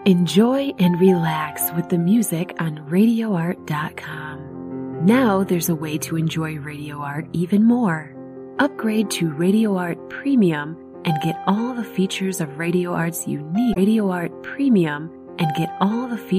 Enjoy and relax with the music on RadioArt.com. Now there's a way to enjoy Radio Art even more. Upgrade to Radio Art Premium and get all the features of Radio Art's unique Radio Art Premium and get all the features